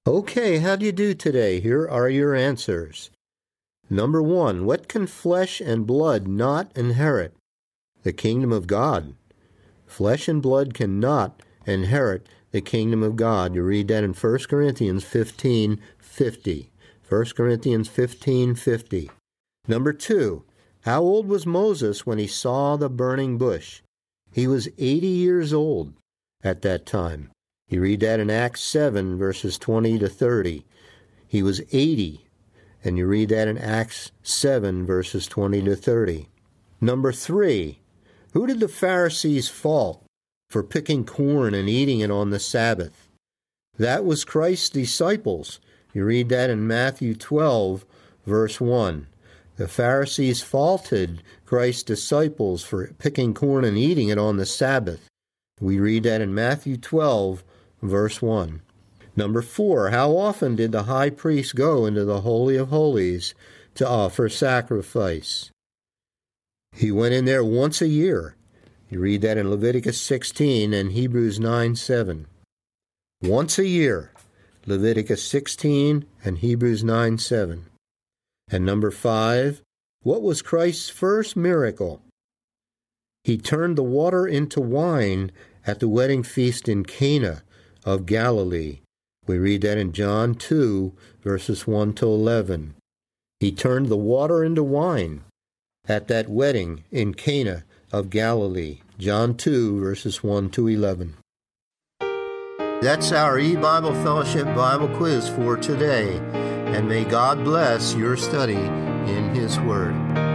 Okay, how do you do today? Here are your answers. Number 1, what can flesh and blood not inherit? The kingdom of God. Flesh and blood cannot inherit the kingdom of God. You read that in 1 Corinthians 15:50. 1 Corinthians 15:50. Number 2, how old was Moses when he saw the burning bush? He was 80 years old at that time. You read that in Acts 7, verses 20 to 30. He was 80, and you read that in Acts 7, verses 20 to 30. Number 3, who did the Pharisees fault for picking corn and eating it on the Sabbath? That was Christ's disciples. You read that in Matthew 12, verse 1. The Pharisees faulted Christ's disciples for picking corn and eating it on the Sabbath. We read that in Matthew 12, verse 1. Number 4, how often did the high priest go into the Holy of Holies to offer sacrifice? He went in there once a year. You read that in Leviticus 16 and Hebrews 9:7. Once a year, Leviticus 16 and Hebrews 9:7. And number 5, what was Christ's first miracle? He turned the water into wine at the wedding feast in Cana of Galilee. We read that in John 2, verses 1 to 11. He turned the water into wine at that wedding in Cana of Galilee. John 2, verses 1 to 11. That's our E-Bible Fellowship Bible quiz for today. And may God bless your study in His Word.